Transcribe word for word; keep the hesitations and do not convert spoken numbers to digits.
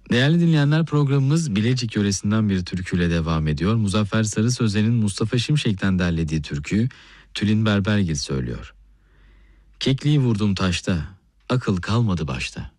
Değerli dinleyenler, programımız Bilecik yöresinden bir türküyle devam ediyor. Muzaffer Sarı Sözen'in Mustafa Şimşek'ten derlediği türküyü Tülin Berbergil söylüyor. Kekliği vurdum taşta, akıl kalmadı başta.